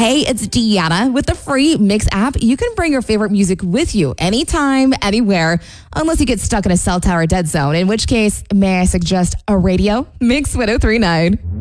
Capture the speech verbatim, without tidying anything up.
Hey, it's Deanna. With the free Mix app, you can bring your favorite music with you anytime, anywhere, unless you get stuck in a cell tower dead zone, in which case, may I suggest a radio? Mix ten thirty-nine.